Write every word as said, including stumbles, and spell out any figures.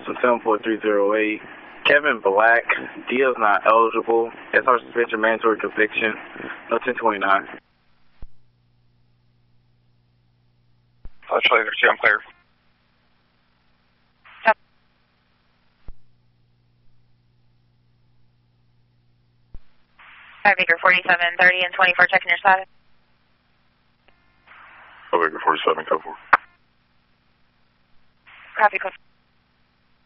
Boston seven four three zero eight. Kevin Black, deal's not eligible. S R suspension, mandatory conviction. No ten twenty-nine. Flash laser two, I'm clear. Five Baker forty-seven thirty and twenty-four, checking your status. Five Baker forty-seven, code four. Copy, code.